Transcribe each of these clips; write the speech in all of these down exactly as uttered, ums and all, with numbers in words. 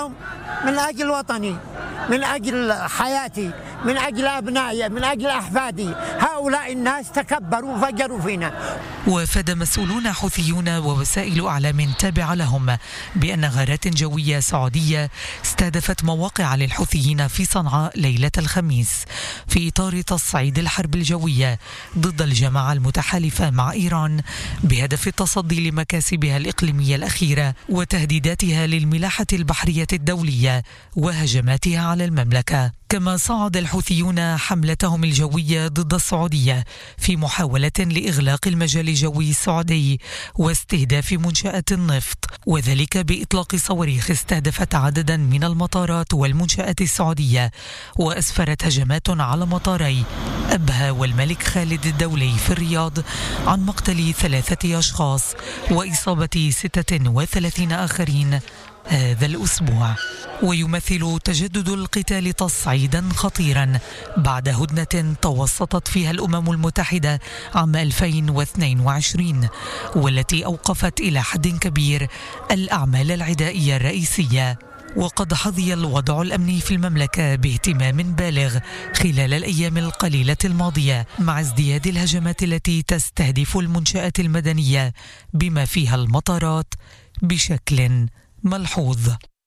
اليوم من أجل وطني، من أجل حياتي، من أجل أبنائي، من أجل أحفادي. هؤلاء الناس تكبروا وفجروا فينا. وفاد مسؤولون حوثيون ووسائل أعلام تابعة لهم بأن غارات جوية سعودية استهدفت مواقع للحوثيين في صنعاء ليلة الخميس في إطار تصعيد الحرب الجوية ضد الجماعة المتحالفة مع إيران بهدف التصدي لمكاسبها الإقليمية الأخيرة وتهديداتها للملاحة البحرية الدولية وهجماتها على المملكة. كما صعد الحوثيون حملتهم الجوية ضد السعودية في محاولة لإغلاق المجال الجوي السعودي واستهداف منشآت النفط، وذلك بإطلاق صواريخ استهدفت عددا من المطارات والمنشآت السعودية وأسفرت هجمات على مطاري أبها والملك خالد الدولي في الرياض عن مقتل ثلاثة أشخاص وإصابة ستة وثلاثين آخرين هذا الأسبوع. ويمثل تجدد القتال تصعيدا خطيرا بعد هدنة توسطت فيها الأمم المتحدة عام ألفين واثنين وعشرين والتي أوقفت إلى حد كبير الأعمال العدائية الرئيسية. وقد حظي الوضع الأمني في المملكة باهتمام بالغ خلال الأيام القليلة الماضية مع ازدياد الهجمات التي تستهدف المنشآت المدنية بما فيها المطارات بشكل ملحوظ.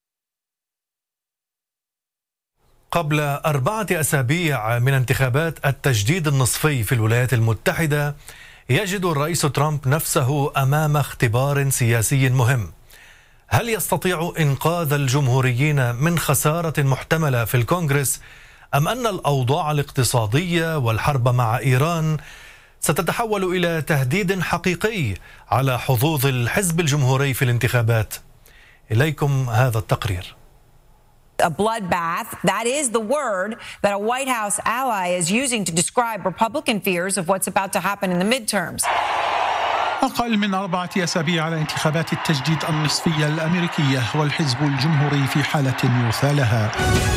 قبل أربعة أسابيع من انتخابات التجديد النصفي في الولايات المتحدة يجد الرئيس ترامب نفسه أمام اختبار سياسي مهم. هل يستطيع إنقاذ الجمهوريين من خسارة محتملة في الكونغرس، أم أن الأوضاع الاقتصادية والحرب مع إيران ستتحول إلى تهديد حقيقي على حظوظ الحزب الجمهوري في الانتخابات؟ إليكم هذا التقرير. A bloodbath, that is the word that a White House ally is using to describe Republican fears of what's about to happen in the midterms. أقل من أربعة أسابيع على انتخابات التجديد النصفية الأمريكية والحزب الجمهوري في حالة يرثى لها.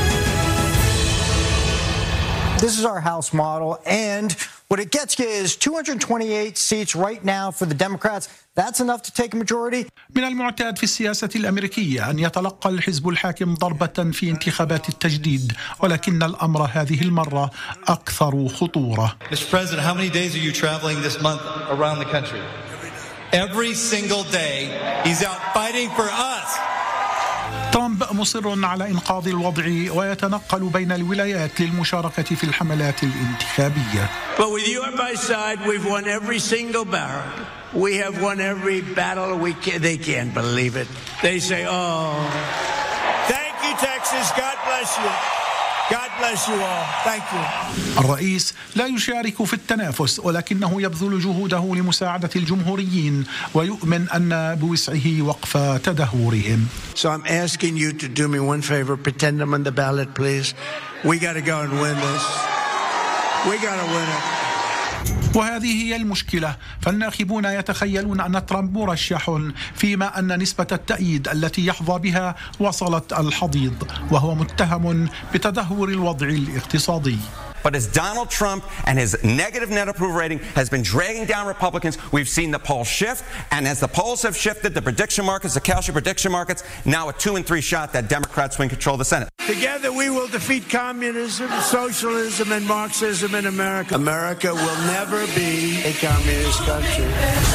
This is our House model, and what it gets you is two hundred twenty-eight seats right now for the Democrats. That's enough to take a majority. من المعتاد في السياسة الأمريكية أن يتلقى الحزب الحاكم ضربة في انتخابات التجديد، ولكن الأمر هذه المرة أكثر خطورة. Mister President, how many days are you traveling this month around the country? Every single day he's out fighting for us. ترامب مصر على إنقاذ الوضع ويتنقل بين الولايات للمشاركة في الحملات الانتخابية. But with you on my side, we've won every single battle. We have won every battle. We can, they can't believe it. They say, "Oh, thank you, Texas. God bless you. God bless you all. Thank you." الرئيس لا يشارك في التنافس ولكنه يبذل جهوده لمساعدة الجمهوريين ويؤمن أن بوسعه وقف تدهورهم. So I'm asking you to do me one favor. Pretend I'm on the ballot, please. We got to go and win this. We got to win it. وهذه هي المشكلة، فالناخبون يتخيلون أن ترامب مرشح فيما أن نسبة التأييد التي يحظى بها وصلت الحضيض، وهو متهم بتدهور الوضع الاقتصادي. But as Donald Trump and his negative net approval rating has been dragging down Republicans, we've seen the polls shift, and as the polls have shifted, the prediction markets, the Kalshi prediction markets, now a two and three shot that Democrats win control of the Senate. Together we will defeat communism, socialism, and Marxism in America. America will never be a communist country.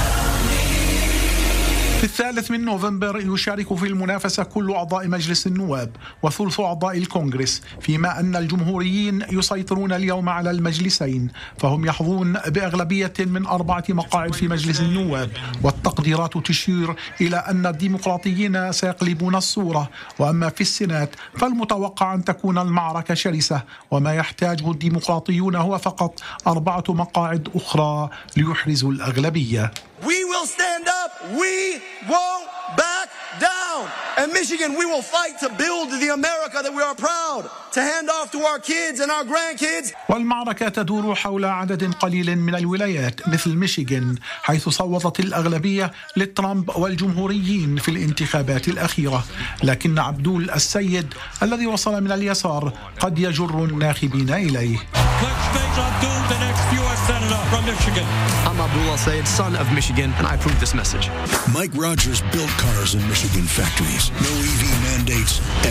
في الثالث من نوفمبر يشارك في المنافسة كل أعضاء مجلس النواب وثلث أعضاء الكونغرس، فيما أن الجمهوريين يسيطرون اليوم على المجلسين، فهم يحظون بأغلبية من أربعة مقاعد في مجلس النواب، والتقديرات تشير إلى أن الديمقراطيين سيقلبون الصورة. وأما في السينات فالمتوقع أن تكون المعركة شرسة، وما يحتاجه الديمقراطيون هو فقط أربعة مقاعد أخرى ليحرزوا الأغلبية. We will stand up. We won't back down. And Michigan, we will fight to build the America that we are proud to hand off to our kids and our grandkids. والمعركة تدور حول عدد قليل من الولايات مثل ميشيغان، حيث صوتت الأغلبية لترامب والجمهوريين في الانتخابات الأخيرة، لكن عبدول السيد الذي وصل من اليسار قد يجر الناخبين إليه. I'm Abdul Al-Sayed, son of Michigan, and I approve this message. Mike Rogers built cars in Michigan factories. No E V mandates